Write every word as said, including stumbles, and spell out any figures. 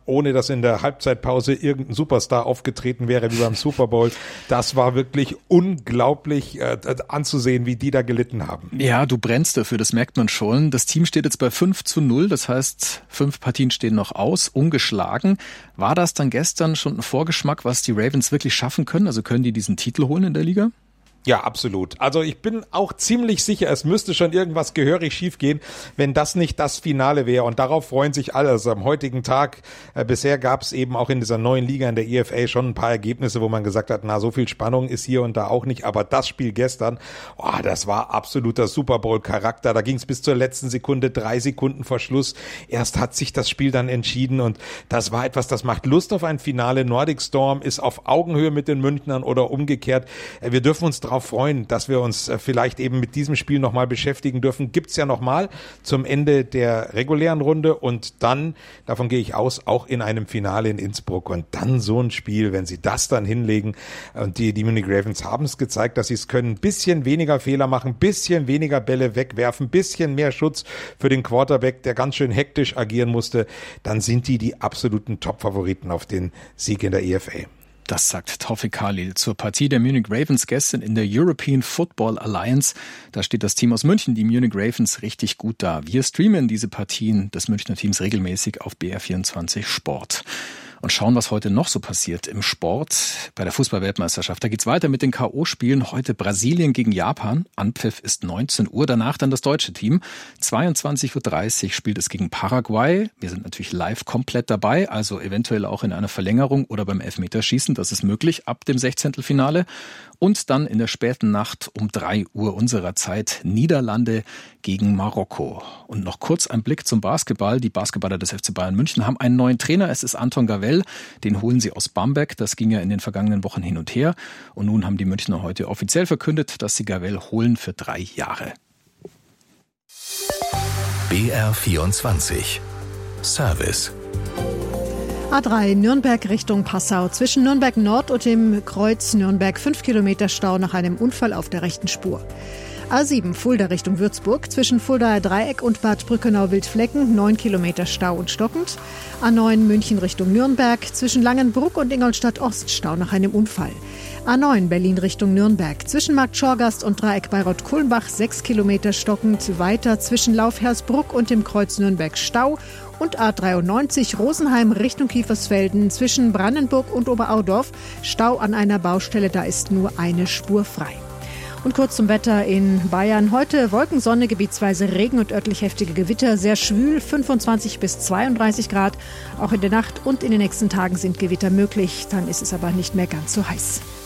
ohne dass in der Halbzeitpause irgendein Superstar aufgetreten wäre wie beim Super Bowl. Das war wirklich unglaublich äh, anzusehen, wie die da gelitten haben. Ja, du brennst dafür, das merkt man schon. Das Team steht jetzt bei fünf zu null, das heißt, fünf Partien stehen noch aus, ungeschlagen. War das dann gestern schon ein Vorgeschmack, was die Ravens wirklich schaffen können? Also können die diesen Titel holen in der Liga? Ja, absolut. Also ich bin auch ziemlich sicher, es müsste schon irgendwas gehörig schiefgehen, wenn das nicht das Finale wäre. Und darauf freuen sich alle. Also am heutigen Tag, äh, bisher gab es eben auch in dieser neuen Liga in der E F A schon ein paar Ergebnisse, wo man gesagt hat, na, so viel Spannung ist hier und da auch nicht. Aber das Spiel gestern, oh, das war absoluter Super Bowl-Charakter. Da ging es bis zur letzten Sekunde, drei Sekunden vor Schluss. Erst hat sich das Spiel dann entschieden und das war etwas, das macht Lust auf ein Finale. Nordic Storm ist auf Augenhöhe mit den Münchnern oder umgekehrt. Äh, wir dürfen uns drauf freuen, dass wir uns vielleicht eben mit diesem Spiel nochmal beschäftigen dürfen. Gibt's ja nochmal zum Ende der regulären Runde und dann, davon gehe ich aus, auch in einem Finale in Innsbruck und dann so ein Spiel, wenn sie das dann hinlegen und die, die Munich Ravens haben es gezeigt, dass sie es können, ein bisschen weniger Fehler machen, ein bisschen weniger Bälle wegwerfen, ein bisschen mehr Schutz für den Quarterback, der ganz schön hektisch agieren musste, dann sind die die absoluten Top-Favoriten auf den Sieg in der E F A. Das sagt Tawfiq Khalil zur Partie der Munich Ravens gestern in der European Football Alliance. Da steht das Team aus München, die Munich Ravens, richtig gut da. Wir streamen diese Partien des Münchner Teams regelmäßig auf B R vierundzwanzig Sport. Und schauen, was heute noch so passiert im Sport bei der Fußball-Weltmeisterschaft. Da geht's weiter mit den K O-Spielen. Heute Brasilien gegen Japan. Anpfiff ist neunzehn Uhr. Danach dann das deutsche Team. zweiundzwanzig Uhr dreißig spielt es gegen Paraguay. Wir sind natürlich live komplett dabei, also eventuell auch in einer Verlängerung oder beim Elfmeterschießen. Das ist möglich ab dem Sechzehntelfinale. Und dann in der späten Nacht um drei Uhr unserer Zeit Niederlande gegen Marokko. Und noch kurz ein Blick zum Basketball. Die Basketballer des F C Bayern München haben einen neuen Trainer. Es ist Anton Gavell. Den holen sie aus Bamberg. Das ging ja in den vergangenen Wochen hin und her. Und nun haben die Münchner heute offiziell verkündet, dass sie Gavell holen für drei Jahre. B R vierundzwanzig Service. A drei Nürnberg Richtung Passau. Zwischen Nürnberg Nord und dem Kreuz Nürnberg fünf Kilometer Stau nach einem Unfall auf der rechten Spur. A sieben Fulda Richtung Würzburg. Zwischen Fuldaer Dreieck und Bad Brückenau-Wildflecken neun Kilometer Stau und stockend. A neun München Richtung Nürnberg. Zwischen Langenbruck und Ingolstadt Ost Stau nach einem Unfall. A neun Berlin Richtung Nürnberg. Zwischen Markt Schorgast und Dreieck Bayreuth-Kulmbach sechs Kilometer stockend. Weiter zwischen Laufhersbruck und dem Kreuz Nürnberg Stau. Und A dreiundneunzig Rosenheim Richtung Kiefersfelden zwischen Brandenburg und Oberaudorf. Stau an einer Baustelle, da ist nur eine Spur frei. Und kurz zum Wetter in Bayern. Heute Wolkensonne, gebietsweise Regen und örtlich heftige Gewitter. Sehr schwül, fünfundzwanzig bis zweiunddreißig Grad. Auch in der Nacht und in den nächsten Tagen sind Gewitter möglich. Dann ist es aber nicht mehr ganz so heiß.